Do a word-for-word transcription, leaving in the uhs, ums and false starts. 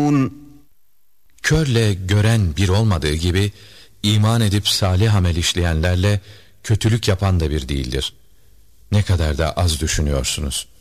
يعلمون. Körle gören bir olmadığı gibi, iman edip salih amel işleyenlerle kötülük yapan da bir değildir. Ne kadar da az düşünüyorsunuz.